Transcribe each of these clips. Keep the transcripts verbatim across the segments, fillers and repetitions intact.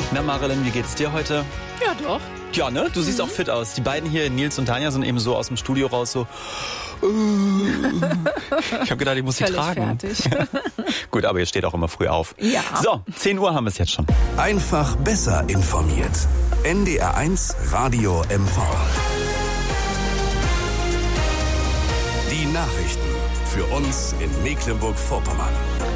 Na Marilyn, wie geht's dir heute? Ja, doch. Ja, ne? Du siehst mhm. auch fit aus. Die beiden hier, Nils und Tanja, sind eben so aus dem Studio raus, so. Ich habe gedacht, ich muss sie Völlig tragen. Fertig. Gut, aber ihr steht auch immer früh auf. Ja. So, zehn Uhr haben wir es jetzt schon. Einfach besser informiert. N D R eins Radio M V. Die Nachrichten für uns in Mecklenburg-Vorpommern.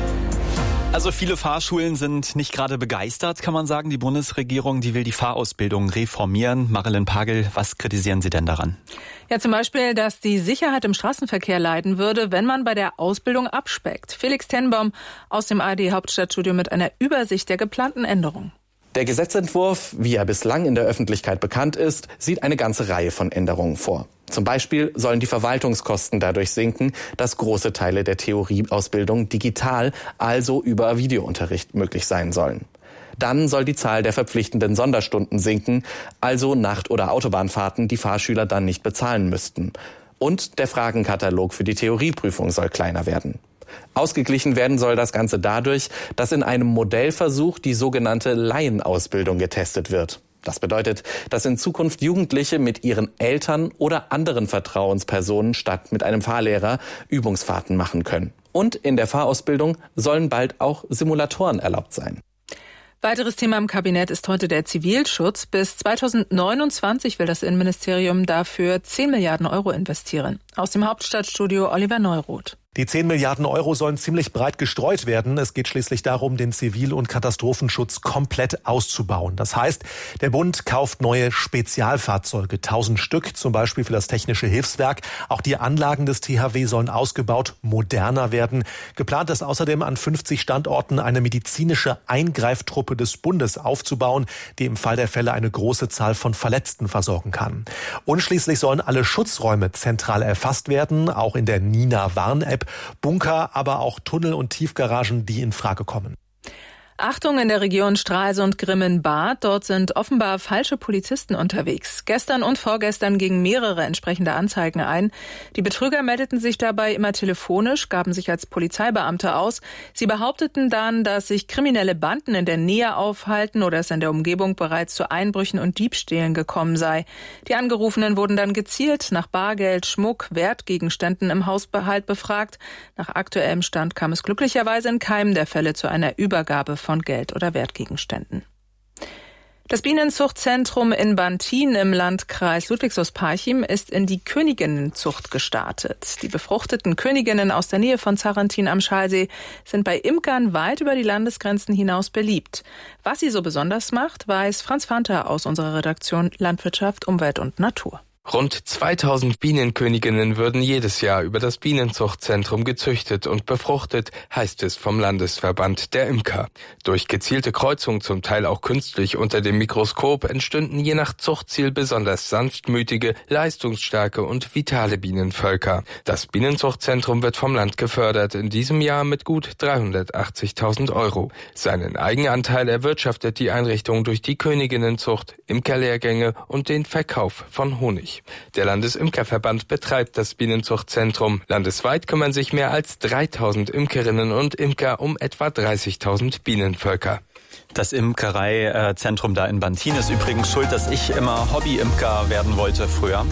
Also viele Fahrschulen sind nicht gerade begeistert, kann man sagen. Die Bundesregierung, die will die Fahrausbildung reformieren. Marilyn Pagel, was kritisieren Sie denn daran? Ja, zum Beispiel, dass die Sicherheit im Straßenverkehr leiden würde, wenn man bei der Ausbildung abspeckt. Felix Tenbaum aus dem A R D-Hauptstadtstudio mit einer Übersicht der geplanten Änderungen. Der Gesetzentwurf, wie er bislang in der Öffentlichkeit bekannt ist, sieht eine ganze Reihe von Änderungen vor. Zum Beispiel sollen die Verwaltungskosten dadurch sinken, dass große Teile der Theorieausbildung digital, also über Videounterricht, möglich sein sollen. Dann soll die Zahl der verpflichtenden Sonderstunden sinken, also Nacht- oder Autobahnfahrten, die Fahrschüler dann nicht bezahlen müssten. Und der Fragenkatalog für die Theorieprüfung soll kleiner werden. Ausgeglichen werden soll das Ganze dadurch, dass in einem Modellversuch die sogenannte Laienausbildung getestet wird. Das bedeutet, dass in Zukunft Jugendliche mit ihren Eltern oder anderen Vertrauenspersonen statt mit einem Fahrlehrer Übungsfahrten machen können. Und in der Fahrausbildung sollen bald auch Simulatoren erlaubt sein. Weiteres Thema im Kabinett ist heute der Zivilschutz. Bis zweitausendneunundzwanzig will das Innenministerium dafür zehn Milliarden Euro investieren. Aus dem Hauptstadtstudio Oliver Neuroth. Die zehn Milliarden Euro sollen ziemlich breit gestreut werden. Es geht schließlich darum, den Zivil- und Katastrophenschutz komplett auszubauen. Das heißt, der Bund kauft neue Spezialfahrzeuge, tausend Stück, zum Beispiel für das Technische Hilfswerk. Auch die Anlagen des T H W sollen ausgebaut, moderner werden. Geplant ist außerdem, an fünfzig Standorten eine medizinische Eingreiftruppe des Bundes aufzubauen, die im Fall der Fälle eine große Zahl von Verletzten versorgen kann. Und schließlich sollen alle Schutzräume zentral erfasst werden, auch in der Nina-Warn-App. Bunker, aber auch Tunnel und Tiefgaragen, die in Frage kommen. Achtung in der Region Stralsund-Grimmen-Bad. Dort sind offenbar falsche Polizisten unterwegs. Gestern und vorgestern gingen mehrere entsprechende Anzeigen ein. Die Betrüger meldeten sich dabei immer telefonisch, gaben sich als Polizeibeamte aus. Sie behaupteten dann, dass sich kriminelle Banden in der Nähe aufhalten oder es in der Umgebung bereits zu Einbrüchen und Diebstählen gekommen sei. Die Angerufenen wurden dann gezielt nach Bargeld, Schmuck, Wertgegenständen im Hausbehalt befragt. Nach aktuellem Stand kam es glücklicherweise in keinem der Fälle zu einer Übergabe von Geld- oder Wertgegenständen. Das Bienenzuchtzentrum in Bantin im Landkreis Ludwigslust-Parchim ist in die Königinnenzucht gestartet. Die befruchteten Königinnen aus der Nähe von Zarrentin am Schalsee sind bei Imkern weit über die Landesgrenzen hinaus beliebt. Was sie so besonders macht, weiß Franz Fanter aus unserer Redaktion Landwirtschaft, Umwelt und Natur. Rund zweitausend Bienenköniginnen würden jedes Jahr über das Bienenzuchtzentrum gezüchtet und befruchtet, heißt es vom Landesverband der Imker. Durch gezielte Kreuzung, zum Teil auch künstlich unter dem Mikroskop, entstünden je nach Zuchtziel besonders sanftmütige, leistungsstarke und vitale Bienenvölker. Das Bienenzuchtzentrum wird vom Land gefördert, in diesem Jahr mit gut dreihundertachtzigtausend Euro. Seinen Eigenanteil erwirtschaftet die Einrichtung durch die Königinnenzucht, Imkerlehrgänge und den Verkauf von Honig. Der Landesimkerverband betreibt das Bienenzuchtzentrum. Landesweit kümmern sich mehr als dreitausend Imkerinnen und Imker um etwa dreißigtausend Bienenvölker. Das Imkereizentrum da in Bantin ist übrigens schuld, dass ich immer Hobby-Imker werden wollte früher.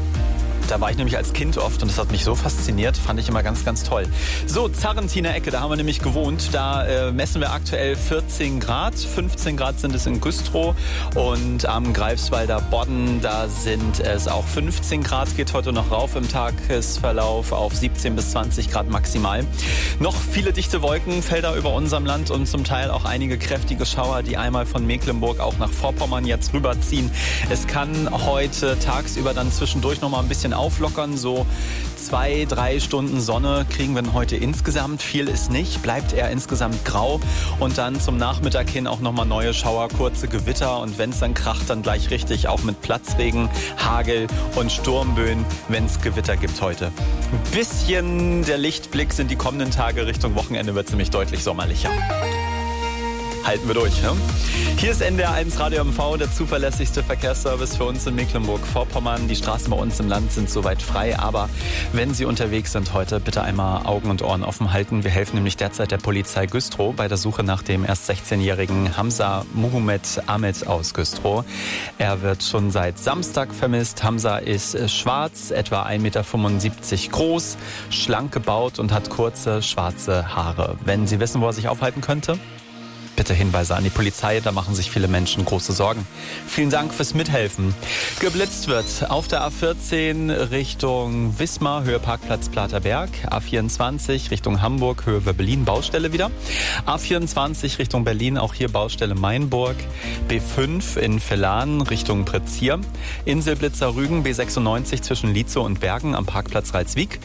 Da war ich nämlich als Kind oft und das hat mich so fasziniert, fand ich immer ganz, ganz toll. So, Zarrentiner Ecke, da haben wir nämlich gewohnt. Da äh, messen wir aktuell vierzehn Grad, fünfzehn Grad sind es in Güstrow und am Greifswalder Bodden, da sind es auch fünfzehn Grad, geht heute noch rauf im Tagesverlauf auf siebzehn bis zwanzig Grad maximal. Noch viele dichte Wolkenfelder über unserem Land und zum Teil auch einige kräftige Schauer, die einmal von Mecklenburg auch nach Vorpommern jetzt rüberziehen. Es kann heute tagsüber dann zwischendurch noch mal ein bisschen auflockern, so zwei, drei Stunden Sonne kriegen wir heute insgesamt. Viel ist nicht, bleibt eher insgesamt grau und dann zum Nachmittag hin auch nochmal neue Schauer, kurze Gewitter und wenn es dann kracht, dann gleich richtig auch mit Platzregen, Hagel und Sturmböen, wenn es Gewitter gibt heute. Ein bisschen der Lichtblick sind die kommenden Tage, Richtung Wochenende wird es nämlich deutlich sommerlicher. halten wir durch. Ne? Hier ist N D R eins Radio M V, der zuverlässigste Verkehrsservice für uns in Mecklenburg-Vorpommern. Die Straßen bei uns im Land sind soweit frei, aber wenn Sie unterwegs sind heute, bitte einmal Augen und Ohren offen halten. Wir helfen nämlich derzeit der Polizei Güstrow bei der Suche nach dem erst sechzehnjährigen Hamza Muhammad Ahmed aus Güstrow. Er wird schon seit Samstag vermisst. Hamza ist schwarz, etwa ein Meter fünfundsiebzig groß, schlank gebaut und hat kurze schwarze Haare. Wenn Sie wissen, wo er sich aufhalten könnte, bitte Hinweise an die Polizei, da machen sich viele Menschen große Sorgen. Vielen Dank fürs Mithelfen. Geblitzt wird auf der A vierzehn Richtung Wismar, Höhe Parkplatz Platerberg. A vierundzwanzig Richtung Hamburg, Höhe Berlin, Baustelle wieder. A vierundzwanzig Richtung Berlin, auch hier Baustelle Mainburg. B fünf in Villahn Richtung Prezier. Inselblitzer Rügen, B sechsundneunzig zwischen Lietzow und Bergen am Parkplatz Ralswiek.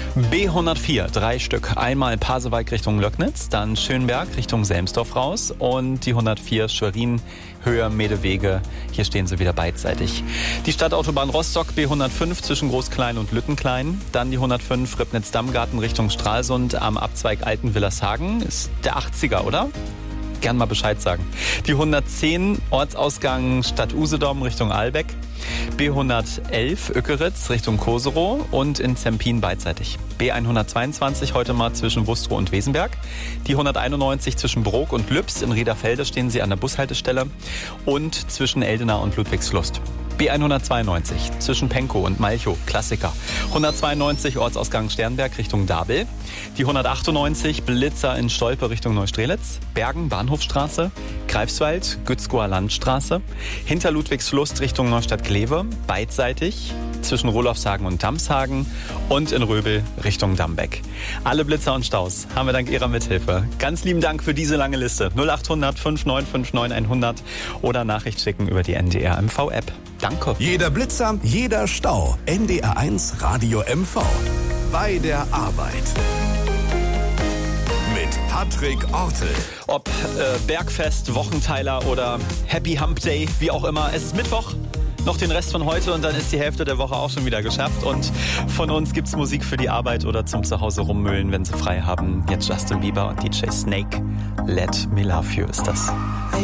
B hundertvier, drei Stück. Einmal Pasewalk Richtung Löcknitz, dann Schönberg Richtung Selmsdorf raus. Und die hundertvier Schwerin, Höhe Medewege. Hier stehen sie wieder beidseitig. Die Stadtautobahn Rostock, B hundertfünf zwischen Großklein und Lüttenklein. Dann die hundertfünf Ribnitz-Dammgarten Richtung Stralsund am Abzweig Altenwillershagen. Ist der achtziger, oder? Gern mal Bescheid sagen. Die hundertzehn Ortsausgang Stadt Usedom Richtung Ahlbeck. B hundertelf Ückeritz Richtung Koserow und in Zempin beidseitig. B hundertzweiundzwanzig heute mal zwischen Wustrow und Wesenberg. Die hunderteinundneunzig zwischen Brok und Lübs. In Riederfelde stehen sie an der Bushaltestelle. Und zwischen Eldena und Ludwigslust. B hundertzweiundneunzig zwischen Penkow und Malchow, Klassiker. hundertzweiundneunzig Ortsausgang Sternberg Richtung Dabel. Die hundertachtundneunzig Blitzer in Stolpe Richtung Neustrelitz. Bergen, Bahnhofstraße. Greifswald, Gützkower Landstraße. Hinter Ludwigslust Richtung Neustadt-Glewe, beidseitig. Zwischen Rolofshagen und Damshagen. Und in Röbel Richtung Dambeck. Alle Blitzer und Staus haben wir dank Ihrer Mithilfe. Ganz lieben Dank für diese lange Liste. null achthundert fünf neun fünf neun hundert oder Nachricht schicken über die N D R M V-App. Danke. Jeder Blitzer, jeder Stau. N D R eins Radio M V. Bei der Arbeit. Mit Patrick Ortel. Ob äh, Bergfest, Wochenteiler oder Happy Hump Day, wie auch immer. Es ist Mittwoch. Noch den Rest von heute und dann ist die Hälfte der Woche auch schon wieder geschafft. Und von uns gibt's Musik für die Arbeit oder zum Zuhause rummüllen, wenn Sie frei haben. Jetzt Justin Bieber und D J Snake. Let Me Love You ist das.